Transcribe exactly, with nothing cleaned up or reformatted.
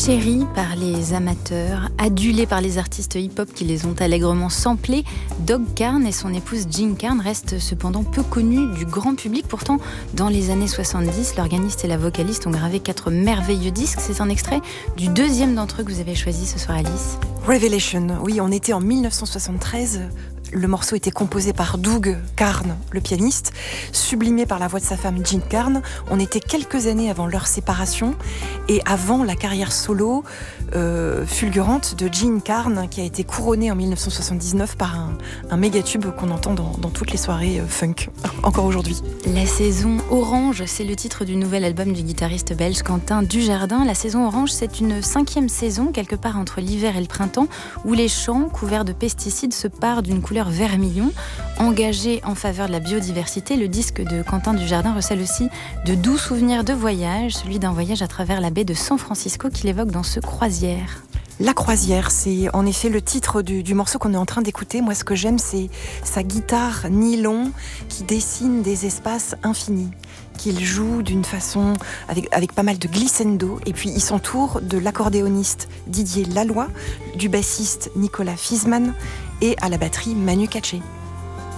Chéris par les amateurs, adulés par les artistes hip-hop qui les ont allègrement samplés, Dog Karn et son épouse Jean Karn restent cependant peu connus du grand public. Pourtant, dans les années soixante-dix, l'organiste et la vocaliste ont gravé quatre merveilleux disques. C'est un extrait du deuxième d'entre eux que vous avez choisi ce soir, Alice. Revelation, oui, on était en dix-neuf cent soixante-treize. Le morceau était composé par Doug Karn, le pianiste, sublimé par la voix de sa femme Jean Karn. On était quelques années avant leur séparation et avant la carrière solo euh, fulgurante de Jean Karn, qui a été couronnée en dix-neuf cent soixante-dix-neuf par un, un méga tube qu'on entend dans, dans toutes les soirées euh, funk, encore aujourd'hui. La saison orange, c'est le titre du nouvel album du guitariste belge Quentin Dujardin. La saison orange, c'est une cinquième saison, quelque part entre l'hiver et le printemps, où les champs couverts de pesticides se parent d'une couleur vermillon. Engagé en faveur de la biodiversité, le disque de Quentin Dujardin recèle aussi de doux souvenirs de voyage, celui d'un voyage à travers la baie de San Francisco qu'il évoque dans ce Croisière. La Croisière, c'est en effet le titre du, du morceau qu'on est en train d'écouter. Moi, ce que j'aime, c'est sa guitare nylon qui dessine des espaces infinis, qu'il joue d'une façon avec, avec pas mal de glissando, et puis il s'entoure de l'accordéoniste Didier Laloy, du bassiste Nicolas Fiesmann et à la batterie Manu Katché.